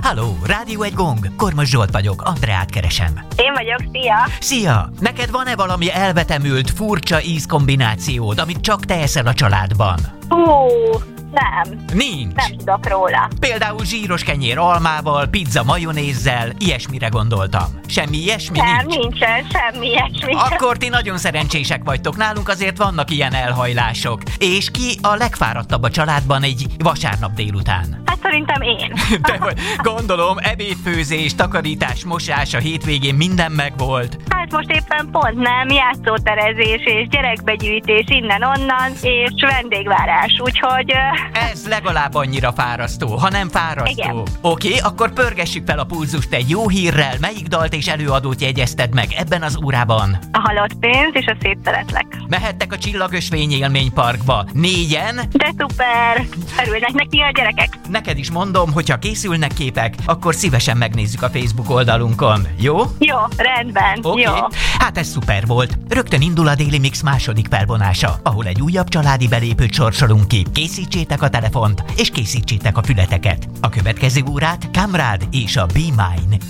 Halló, Rádió egy gong. Kormos Zsolt vagyok, Andreát keresem. Én vagyok, szia! Szia! Neked van-e valami elvetemült, furcsa ízkombinációd, amit csak te eszel a családban? Nem. Nincs. Nem tudok róla. Például zsíros kenyér almával, pizza majonézzel, ilyesmire gondoltam. Semmi ilyesmi Nem, nincs? nincsen semmi ilyesmi. Akkor ti nagyon szerencsések vagytok, nálunk azért vannak ilyen elhajlások. És ki a legfáradtabb a családban egy vasárnap délután? Hát szerintem én. De gondolom, ebédfőzés, takarítás, mosás, a hétvégén minden megvolt. Hát most éppen pont nem, játszóterezés és gyerekbegyűjtés innen-onnan, és vendégvárás, úgyhogy... Ez legalább annyira fárasztó, ha nem fárasztó. Igen. Oké, akkor pörgessük fel a pulzust egy jó hírrel. Melyik dalt és előadót jegyezted meg ebben az órában? A halott pénz és a szép szeretlek. Mehettek a Csillagösvény élményparkba 4-en. De szuper! Örülnek neki a gyerekek. Neked is mondom, hogyha készülnek képek, akkor szívesen megnézzük a Facebook oldalunkon. Jó? Jó, rendben, Oké. jó. Hát ez szuper volt. Rögtön indul a Daily Mix második felvonása, ahol egy újabb családi belépőt sorsolunk ki. Készítsétek a telefont, és készítsétek a fületeket. A következő órát Kamrád és a Be Mine